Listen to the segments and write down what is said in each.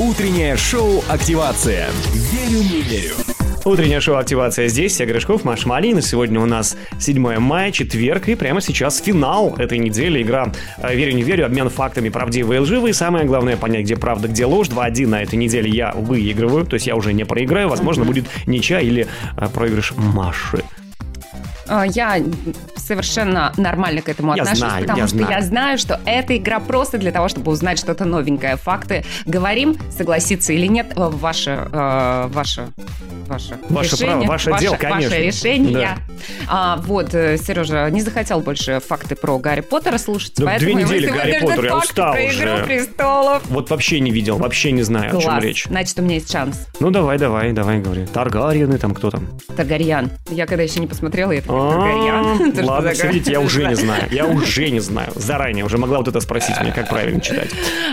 Утреннее шоу «Активация». Верю, не верю. Утреннее шоу «Активация» здесь. Я Гришков, Маша Малинина. Сегодня у нас 7 мая, четверг. И прямо сейчас финал этой недели. Игра «Верю, не верю». Обмен фактами правдивые и лживые. Самое главное понять, где правда, где ложь. 2-1 на этой неделе я выигрываю. То есть я уже не проиграю. Возможно, будет ничья или проигрыш Маши. Я совершенно нормально к этому отношусь, потому что я знаю, что эта игра просто для того, чтобы узнать что-то новенькое. Факты говорим, согласиться или нет, ваше решение. Право, ваше дело, конечно. Ваше решение. Да. Сережа не захотел больше факты про Гарри Поттера слушать, да, поэтому 2 недели Гарри Поттер, я устал про уже. «Игру престолов». Вот вообще не видел, вообще не знаю, Класс. о чем речь. Значит, у меня есть шанс. Ну, давай, говори. Таргариены там, кто там? Таргарьян. Я когда еще не посмотрела, я такая, Таргарьян. Ладно, смотрите, я уже не знаю. Заранее уже могла вот это спросить меня, как правильно читать.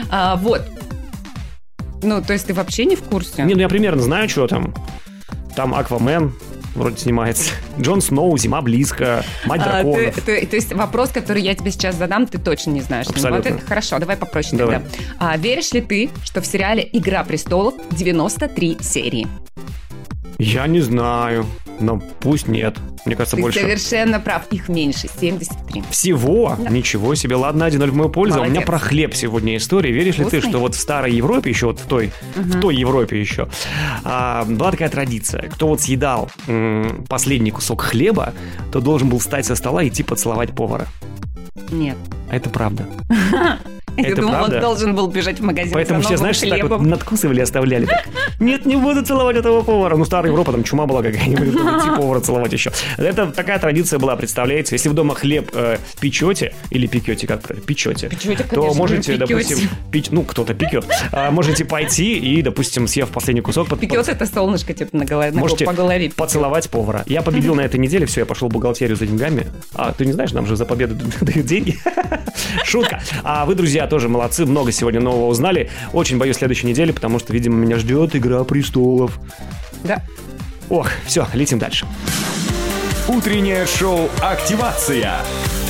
То есть ты вообще не в курсе? Не, я примерно знаю, что там. Там Аквамен вроде снимается. Джон Сноу, зима близко, мать драконов. То есть вопрос, который я тебе сейчас задам, ты точно не знаешь. Абсолютно. Хорошо, давай попроще тогда. Веришь ли ты, что в сериале «Игра престолов» 93 серии? Я не знаю, но пусть нет. Мне кажется, ты больше. Ты совершенно прав, их меньше, 73. Всего? Да. Ничего себе, ладно, 1-0 в мою пользу. Молодец. У меня про хлеб сегодня история. Веришь ли ты, что вот в старой Европе еще, вот в той Европе еще, была такая традиция. Кто вот съедал последний кусок хлеба, то должен был встать со стола и идти поцеловать повара. Нет. А это правда. Я думал, правда? он должен был бежать в магазин. Поэтому все, знаешь, так вот надкусывали, оставляли. Так. Нет, не буду целовать этого повара. Ну, старая Европа, там чума была какая-нибудь, идти повара целовать еще. Это такая традиция была, представляете. Если вы дома хлеб печете, или пекете, как печете, то можете, допустим, кто-то пекет, можете пойти и, допустим, съев последний кусок... Пекет это солнышко типа по голове. Можете поцеловать повара. Я победил на этой неделе, все, я пошел в бухгалтерию за деньгами. Ты не знаешь, нам же за победу дают деньги. Шутка. А вы, друзья, тоже молодцы, много сегодня нового узнали. Очень боюсь следующей недели, потому что, видимо, меня ждет «Игра престолов». Да. Ох, все, летим дальше. Утреннее шоу «Активация».